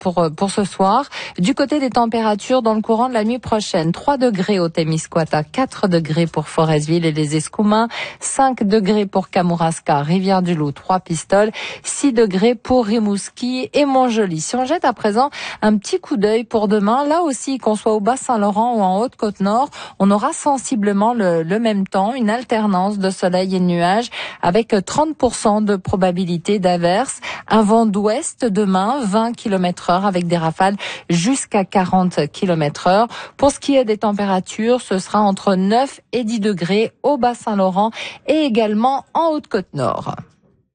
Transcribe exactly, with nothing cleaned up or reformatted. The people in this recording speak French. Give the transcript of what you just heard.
pour, pour ce soir. Du côté des températures, dans le courant de la nuit prochaine, trois degrés au Témiscouata, quatre degrés pour Forestville et les Escoumins, cinq degrés pour Kamouraska, Rivière-du-Loup, Trois-Pistoles, six degrés pour Rimouski et Montjoly. Si on jette à présent un petit coup d'œil pour demain, là aussi, qu'on soit au Bas-Saint-Laurent ou en Haute-Côte-Nord, on aura sensiblement le, le même temps, une alternance de soleil et de nuages avec trente pour cent de probabilité d'averse. Un vent d'ouest demain, vingt kilomètres heure avec des rafales jusqu'à quarante kilomètres heure. Pour ce qui est des températures, ce sera entre neuf et dix degrés au Bas-Saint-Laurent et également en Haute-Côte-Nord.